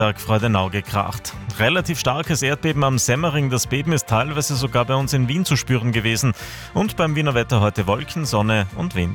Freudenau gekracht. Relativ starkes Erdbeben am Semmering. Das Beben ist teilweise sogar bei uns in Wien zu spüren gewesen. Und beim Wiener Wetter heute Wolken, Sonne und Wind.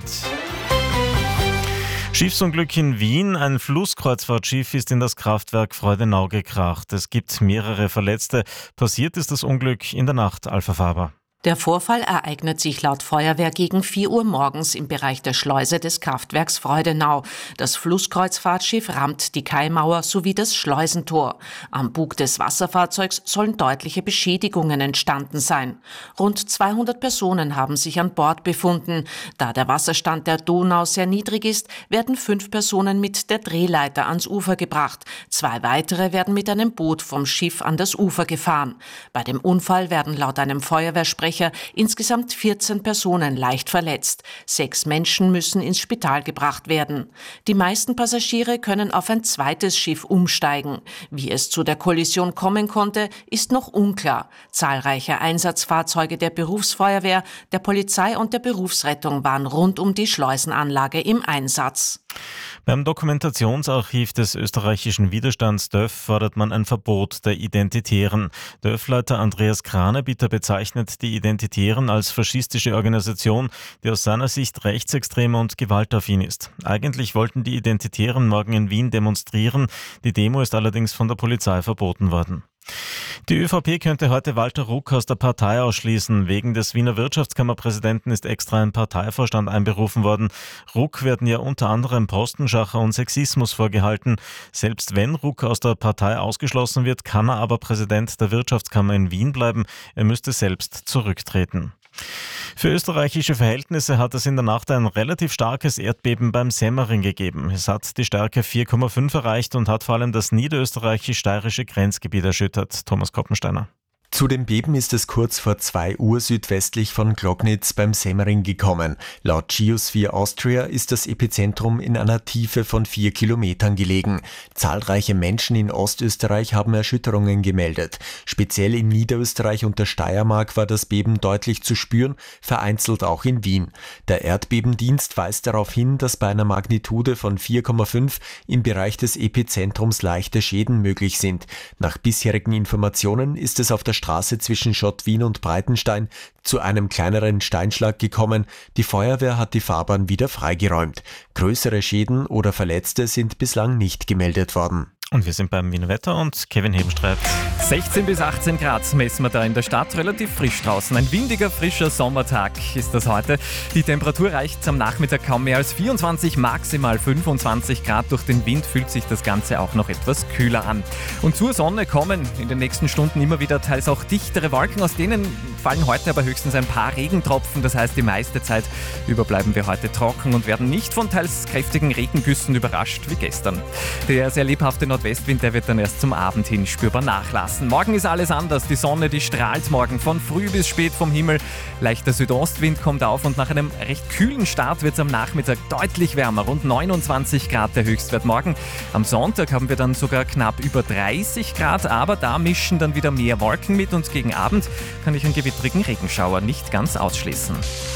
Schiffsunglück in Wien. Ein Flusskreuzfahrtschiff ist in das Kraftwerk Freudenau gekracht. Es gibt mehrere Verletzte. Passiert ist das Unglück in der Nacht. Alpha Faber. Der Vorfall ereignet sich laut Feuerwehr gegen 4 Uhr morgens im Bereich der Schleuse des Kraftwerks Freudenau. Das Flusskreuzfahrtschiff rammt die Kaimauer sowie das Schleusentor. Am Bug des Wasserfahrzeugs sollen deutliche Beschädigungen entstanden sein. Rund 200 Personen haben sich an Bord befunden. Da der Wasserstand der Donau sehr niedrig ist, werden 5 Personen mit der Drehleiter ans Ufer gebracht. 2 weitere werden mit einem Boot vom Schiff an das Ufer gefahren. Bei dem Unfall werden laut einem Feuerwehrsprecher insgesamt 14 Personen leicht verletzt. 6 Menschen müssen ins Spital gebracht werden. Die meisten Passagiere können auf ein zweites Schiff umsteigen. Wie es zu der Kollision kommen konnte, ist noch unklar. Zahlreiche Einsatzfahrzeuge der Berufsfeuerwehr, der Polizei und der Berufsrettung waren rund um die Schleusenanlage im Einsatz. Beim Dokumentationsarchiv des österreichischen Widerstands DÖF fordert man ein Verbot der Identitären. DÖF-Leiter Andreas Kranebitter bezeichnet die Identitären als faschistische Organisation, die aus seiner Sicht rechtsextrem und gewaltaffin ist. Eigentlich wollten die Identitären morgen in Wien demonstrieren. Die Demo ist allerdings von der Polizei verboten worden. Die ÖVP könnte heute Walter Ruck aus der Partei ausschließen. Wegen des Wiener Wirtschaftskammerpräsidenten ist extra ein Parteivorstand einberufen worden. Ruck werden ja unter anderem Postenschacher und Sexismus vorgehalten. Selbst wenn Ruck aus der Partei ausgeschlossen wird, kann er aber Präsident der Wirtschaftskammer in Wien bleiben. Er müsste selbst zurücktreten. Für österreichische Verhältnisse hat es in der Nacht ein relativ starkes Erdbeben beim Semmering gegeben. Es hat die Stärke 4,5 erreicht und hat vor allem das niederösterreichisch-steirische Grenzgebiet erschüttert. Thomas Koppensteiner. Zu dem Beben ist es kurz vor 2 Uhr südwestlich von Glognitz beim Semmering gekommen. Laut Geosphere Austria ist das Epizentrum in einer Tiefe von 4 Kilometern gelegen. Zahlreiche Menschen in Ostösterreich haben Erschütterungen gemeldet. Speziell in Niederösterreich und der Steiermark war das Beben deutlich zu spüren, vereinzelt auch in Wien. Der Erdbebendienst weist darauf hin, dass bei einer Magnitude von 4,5 im Bereich des Epizentrums leichte Schäden möglich sind. Nach bisherigen Informationen ist es auf der Straße zwischen Schott-Wien und Breitenstein zu einem kleineren Steinschlag gekommen. Die Feuerwehr hat die Fahrbahn wieder freigeräumt. Größere Schäden oder Verletzte sind bislang nicht gemeldet worden. Und wir sind beim Wiener Wetter und Kevin Hebenstreit. 16 bis 18 Grad messen wir da in der Stadt, relativ frisch draußen. Ein windiger, frischer Sommertag ist das heute. Die Temperatur reicht am Nachmittag kaum mehr als 24, maximal 25 Grad. Durch den Wind fühlt sich das Ganze auch noch etwas kühler an. Und zur Sonne kommen in den nächsten Stunden immer wieder teils auch dichtere Wolken. Aus denen fallen heute aber höchstens ein paar Regentropfen. Das heißt, die meiste Zeit über bleiben wir heute trocken und werden nicht von teils kräftigen Regengüssen überrascht wie gestern. Der sehr lebhafte Nordwestwind, der wird dann erst zum Abend hin spürbar nachlassen. Morgen ist alles anders. Die Sonne, die strahlt morgen von früh bis spät vom Himmel. Leichter Südostwind kommt auf und nach einem recht kühlen Start wird es am Nachmittag deutlich wärmer. Rund 29 Grad der Höchstwert morgen. Am Sonntag haben wir dann sogar knapp über 30 Grad, aber da mischen dann wieder mehr Wolken mit und gegen Abend kann ich einen gewittrigen Regenschauer nicht ganz ausschließen.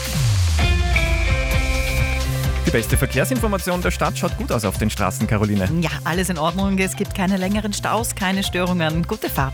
Die beste Verkehrsinformation der Stadt schaut gut aus auf den Straßen, Caroline. Ja, alles in Ordnung. Es gibt keine längeren Staus, keine Störungen. Gute Fahrt.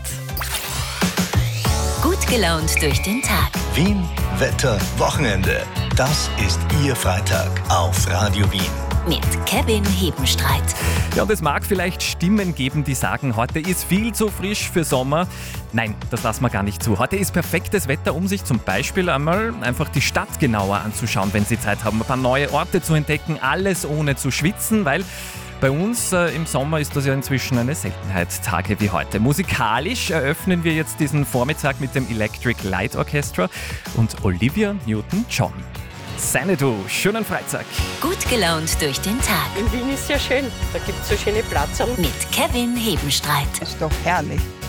Gut gelaunt durch den Tag. Wien, Wetter, Wochenende. Das ist Ihr Freitag auf Radio Wien. Mit Kevin Hebenstreit. Ja, und es mag vielleicht Stimmen geben, die sagen, heute ist viel zu frisch für Sommer. Nein, das lassen wir gar nicht zu. Heute ist perfektes Wetter, um sich zum Beispiel einmal einfach die Stadt genauer anzuschauen, wenn Sie Zeit haben. Ein paar neue Orte zu entdecken, alles ohne zu schwitzen, weil bei uns im Sommer ist das ja inzwischen eine Seltenheit, Tage wie heute. Musikalisch eröffnen wir jetzt diesen Vormittag mit dem Electric Light Orchestra und Olivia Newton-John. Xanadu, schönen Freitag. Gut gelaunt durch den Tag. In Wien ist ja schön, da gibt es so schöne Plätze. Mit Kevin Hebenstreit. Ist doch herrlich.